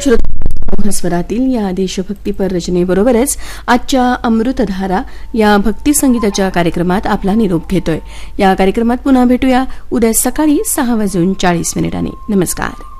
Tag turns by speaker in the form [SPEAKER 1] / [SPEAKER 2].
[SPEAKER 1] स्वरातील या देशभक्तीपर रचनेबरोबरच आजच्या अमृतधारा या भक्ती संगीताच्या कार्यक्रमात आपला निरोप घेतोय. या कार्यक्रमात पुन्हा भेटूया उद्या सकाळी 6:40 नमस्कार.